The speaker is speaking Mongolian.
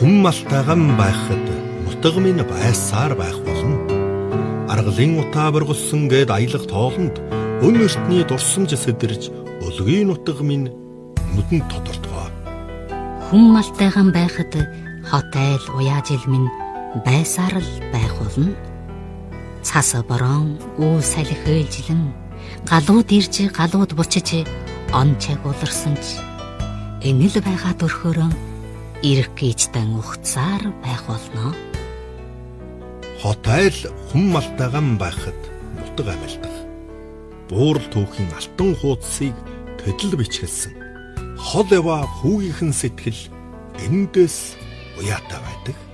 Хүн малтайган байхад нутаг минь байсаар байх болно. Аргалын утаа бургалсан гээд аялах тоолонд өн ертний дурсамж сэдэрж өлгийн нутаг минь нүдэнд тодордгоо. Хүн малтайган байхад хот айл уяажил минь байсаар л байх болно. Цас борон үл салхи ээлжилэн галууд ирж галууд бучиж он чаг уларсанч энэл байгаа дөрхөөрөн ирэх гीचтан ухцаар байх болно. Хот айл хүн малтайган байхад нутаг амилдах. Буурал түүхийн алтан хуудсыг төдөл бичгэлсэн. Хол ява хүүгийнхэн сэтгэл эндээс уяатай байдаг.